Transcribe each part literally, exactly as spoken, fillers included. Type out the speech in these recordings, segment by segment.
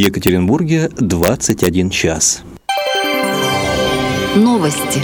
Екатеринбурге двадцать один час. Новости.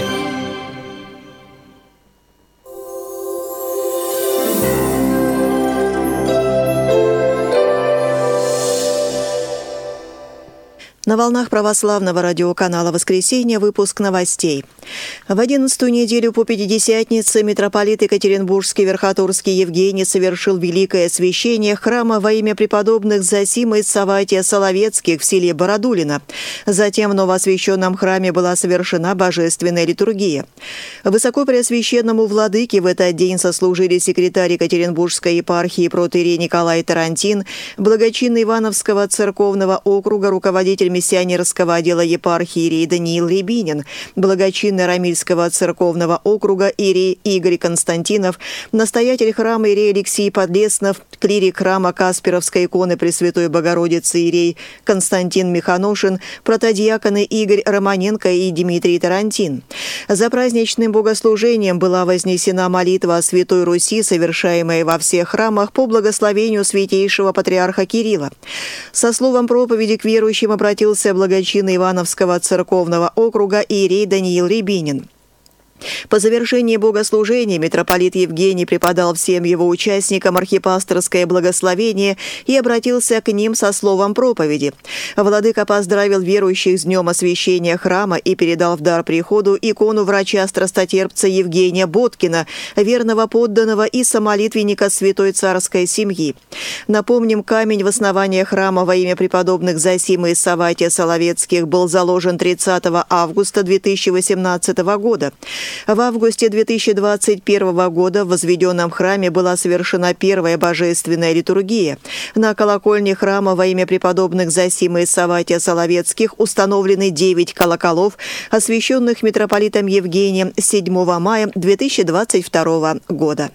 На волнах православного радиоканала «Воскресенье» выпуск новостей. В одиннадцатую неделю по Пятидесятнице митрополит Екатеринбургский Верхотурский Евгений совершил великое освящение храма во имя преподобных Зосима и Савватия Соловецких в селе Бородулино. Затем в новоосвященном храме была совершена божественная литургия. Высокопреосвященному владыке в этот день сослужили секретарь Екатеринбургской епархии протоиерей Николай Тарантин, благочинный Ивановского церковного округа руководитель миссионерского отдела епархии иерей Даниил Рябинин, благочинный Рамильского церковного округа иерей Игорь Константинов, настоятель храма иерей Алексей Подлеснов, клирик храма Касперовской иконы Пресвятой Богородицы иерей Константин Миханошин, протодиаконы Игорь Романенко и Дмитрий Тарантин. За праздничным богослужением была вознесена молитва о Святой Руси, совершаемая во всех храмах по благословению святейшего патриарха Кирилла. Со словом проповеди к верующим обратился благочинный Ивановского церковного округа иерей Даниил Рябинин. По завершении богослужения митрополит Евгений преподал всем его участникам архипасторское благословение и обратился к ним со словом проповеди. Владыка поздравил верующих с днем освящения храма и передал в дар приходу икону врача-страстотерпца Евгения Боткина, верного подданного и самолитвенника святой царской семьи. Напомним, камень в основании храма во имя преподобных Зосимы и Савватия Соловецких был заложен тридцатого августа две тысячи восемнадцатого года. В августе две тысячи двадцать первого года в возведенном храме была совершена первая божественная литургия. На колокольне храма во имя преподобных Зосимы и Савватия Соловецких установлены девять колоколов, освященных митрополитом Евгением седьмого мая две тысячи двадцать второго года.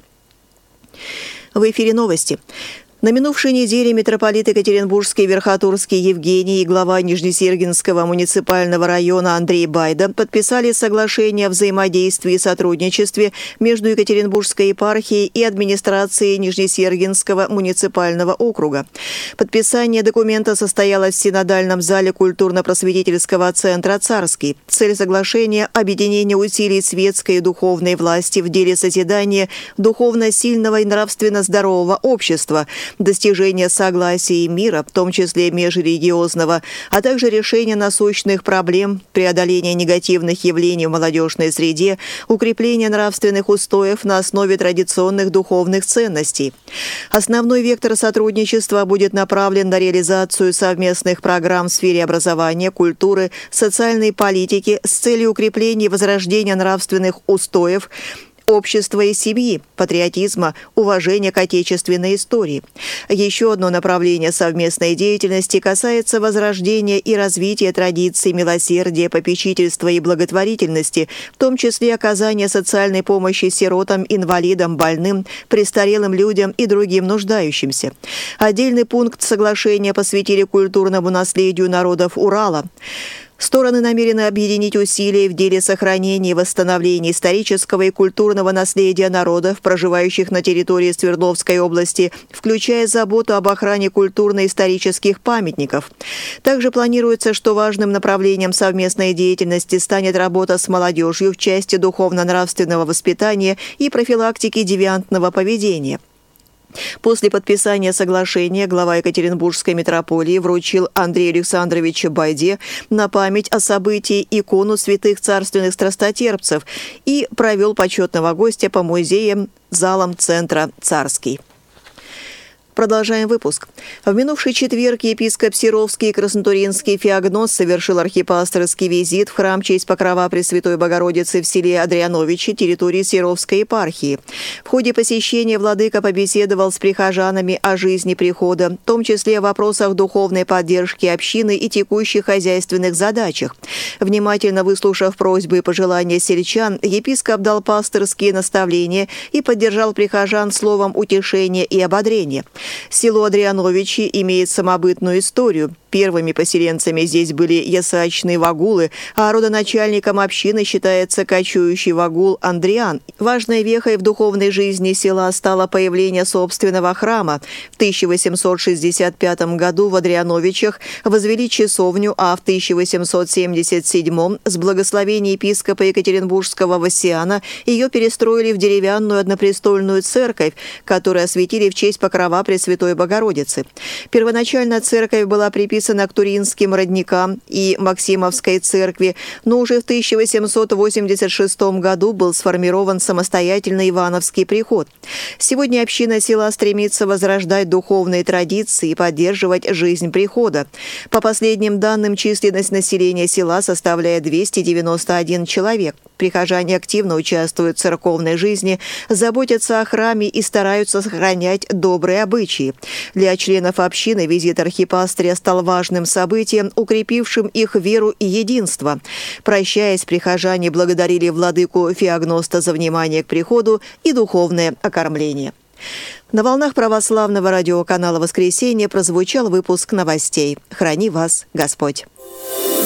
В эфире новости. На минувшей неделе митрополит Екатеринбургский Верхотурский Евгений и глава Нижнесергинского муниципального района Андрей Байда подписали соглашение о взаимодействии и сотрудничестве между Екатеринбургской епархией и администрацией Нижнесергинского муниципального округа. Подписание документа состоялось в синодальном зале культурно-просветительского центра «Царский». Цель соглашения – объединение усилий светской и духовной власти в деле созидания духовно сильного и нравственно здорового общества, достижение согласия и мира, в том числе межрелигиозного, а также решение насущных проблем, преодоление негативных явлений в молодежной среде, укрепление нравственных устоев на основе традиционных духовных ценностей. Основной вектор сотрудничества будет направлен на реализацию совместных программ в сфере образования, культуры, социальной политики с целью укрепления и возрождения нравственных устоев, общества и семьи, патриотизма, уважения к отечественной истории. Еще одно направление совместной деятельности касается возрождения и развития традиций милосердия, попечительства и благотворительности, в том числе оказания социальной помощи сиротам, инвалидам, больным, престарелым людям и другим нуждающимся. Отдельный пункт соглашения посвятили культурному наследию народов Урала. Стороны намерены объединить усилия в деле сохранения и восстановления исторического и культурного наследия народов, проживающих на территории Свердловской области, включая заботу об охране культурно-исторических памятников. Также планируется, что важным направлением совместной деятельности станет работа с молодежью в части духовно-нравственного воспитания и профилактики девиантного поведения. После подписания соглашения глава Екатеринбургской митрополии вручил Андрею Александровичу Байде на память о событии икону святых царственных страстотерпцев и провел почетного гостя по музеям, залам центра «Царский». Продолжаем выпуск. В минувший четверг епископ Серовский и Краснотуринский Феогноз совершил архипасторский визит в храм честь Покрова Пресвятой Богородицы в селе Адриановичи, территории Серовской епархии. В ходе посещения владыка побеседовал с прихожанами о жизни прихода, в том числе о вопросах духовной поддержки общины и текущих хозяйственных задачах. Внимательно выслушав просьбы и пожелания сельчан, епископ дал пастырские наставления и поддержал прихожан словом утешения и ободрения. Село Адриановичи имеет самобытную историю. Первыми поселенцами здесь были ясачные вагулы, а родоначальником общины считается кочующий вагул Андриан. Важной вехой в духовной жизни села стало появление собственного храма. В тысяча восемьсот шестьдесят пятом году в Андриановичах возвели часовню, а в тысяча восемьсот семьдесят седьмом с благословения епископа Екатеринбургского Васиана ее перестроили в деревянную однопрестольную церковь, которую осветили в честь покрова Пресвятой Богородицы. Первоначально церковь была приписана к Туринским родникам и Максимовской церкви, но уже в тысяча восемьсот восемьдесят шестом году был сформирован самостоятельный Ивановский приход. Сегодня община села стремится возрождать духовные традиции и поддерживать жизнь прихода. По последним данным, численность населения села составляет двести девяносто один человек. Прихожане активно участвуют в церковной жизни, заботятся о храме и стараются сохранять добрые обычаи. Для членов общины визит архипастыря стал важным событием, укрепившим их веру и единство. Прощаясь, прихожане благодарили владыку Феогноста за внимание к приходу и духовное окормление. На волнах православного радиоканала «Воскресенье» прозвучал выпуск новостей. Храни вас Господь!